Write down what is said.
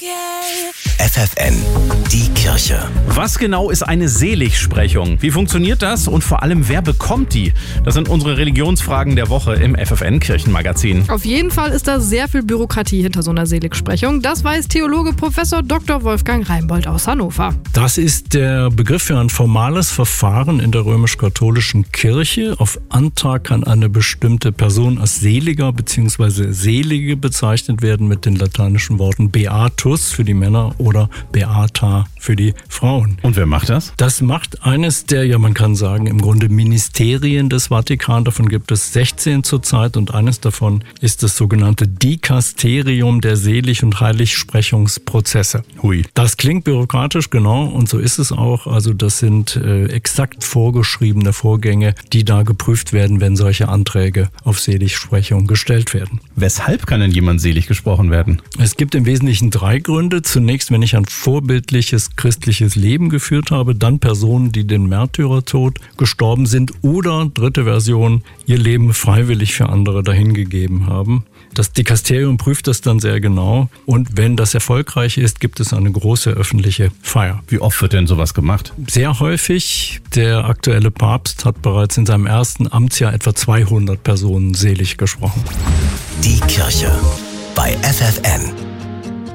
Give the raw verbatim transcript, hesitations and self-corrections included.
F F N, die Kirche. Was genau ist eine Seligsprechung? Wie funktioniert das? Und vor allem, wer bekommt die? Das sind unsere Religionsfragen der Woche im F F N-Kirchenmagazin. Auf jeden Fall ist da sehr viel Bürokratie hinter so einer Seligsprechung. Das weiß Theologe Professor Doktor Wolfgang Reimbold aus Hannover. Das ist der Begriff für ein formales Verfahren in der römisch-katholischen Kirche. Auf Antrag kann eine bestimmte Person als Seliger bzw. Selige bezeichnet werden mit den lateinischen Worten Beatus für die Männer oder Beata für die Frauen. Und wer macht das? Das macht eines der, ja man kann sagen, im Grunde Ministerien des Vatikan. Davon gibt es sechzehn zurzeit und eines davon ist das sogenannte Dikasterium der Selig- und Heiligsprechungsprozesse. Hui. Das klingt bürokratisch, genau, und so ist es auch. Also das sind äh, exakt vorgeschriebene Vorgänge, die da geprüft werden, wenn solche Anträge auf Seligsprechung gestellt werden. Weshalb kann denn jemand selig gesprochen werden? Es gibt im Wesentlichen drei Gründe. Zunächst, wenn ich ein vorbildliches christliches Leben geführt habe, dann Personen, die den Märtyrertod gestorben sind oder, dritte Version, ihr Leben freiwillig für andere dahingegeben haben. Das Dikasterium prüft das dann sehr genau und wenn das erfolgreich ist, gibt es eine große öffentliche Feier. Wie oft wird denn sowas gemacht? Sehr häufig. Der aktuelle Papst hat bereits in seinem ersten Amtsjahr etwa zweihundert Personen selig gesprochen. Die Kirche bei F F N.